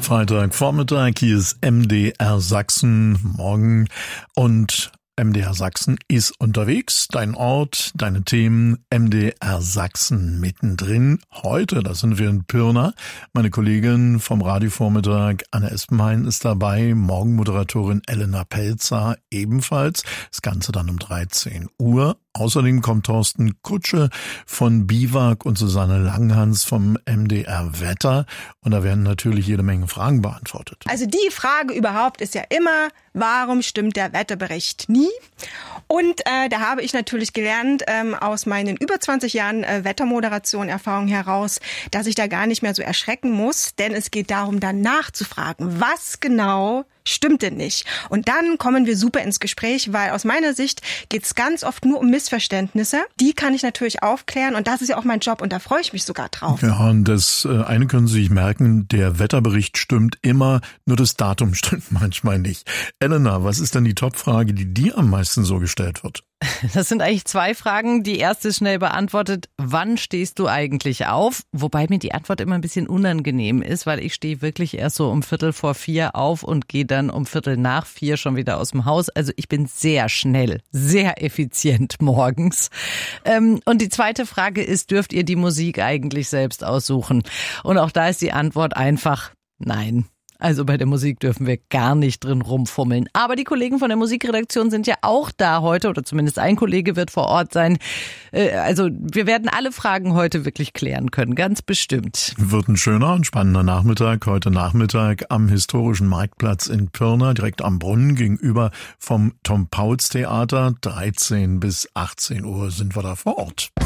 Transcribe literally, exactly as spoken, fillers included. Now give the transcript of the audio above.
Freitagvormittag, hier ist M D R Sachsen, morgen, und M D R Sachsen ist unterwegs, dein Ort, deine Themen, M D R Sachsen mittendrin. Heute, da sind wir in Pirna. Meine Kollegin vom Radiovormittag, Anne Espenhain, ist dabei, Morgenmoderatorin Elena Pelzer ebenfalls. Das Ganze dann um dreizehn Uhr. Außerdem kommt Thorsten Kutsche von Biwak und Susanne Langhans vom M D R Wetter. Und da werden natürlich jede Menge Fragen beantwortet. Also die Frage überhaupt ist ja immer, warum stimmt der Wetterbericht nie? Und äh, da habe ich natürlich gelernt ähm, aus meinen über zwanzig Jahren äh, Wettermoderation Erfahrung heraus, dass ich da gar nicht mehr so erschrecken muss, denn es geht darum, dann nachzufragen, was genau stimmt denn nicht? Und dann kommen wir super ins Gespräch, weil aus meiner Sicht geht es ganz oft nur um Missverständnisse. Die kann ich natürlich aufklären und das ist ja auch mein Job und da freue ich mich sogar drauf. Ja, und das äh, eine können Sie sich merken, der Wetterbericht stimmt immer, nur das Datum stimmt manchmal nicht. Elena, was ist denn die Topfrage, die dir am meisten so gestellt wird? Das sind eigentlich zwei Fragen. Die erste ist schnell beantwortet. Wann stehst du eigentlich auf? Wobei mir die Antwort immer ein bisschen unangenehm ist, weil ich stehe wirklich erst so um Viertel vor vier auf und gehe dann um Viertel nach vier schon wieder aus dem Haus. Also ich bin sehr schnell, sehr effizient morgens. Und die zweite Frage ist, dürft ihr die Musik eigentlich selbst aussuchen? Und auch da ist die Antwort einfach nein. Also bei der Musik dürfen wir gar nicht drin rumfummeln. Aber die Kollegen von der Musikredaktion sind ja auch da heute, oder zumindest ein Kollege wird vor Ort sein. Also wir werden alle Fragen heute wirklich klären können, ganz bestimmt. Wird ein schöner und spannender Nachmittag, heute Nachmittag am historischen Marktplatz in Pirna, direkt am Brunnen gegenüber vom Tom-Pauls-Theater. dreizehn bis achtzehn Uhr sind wir da vor Ort.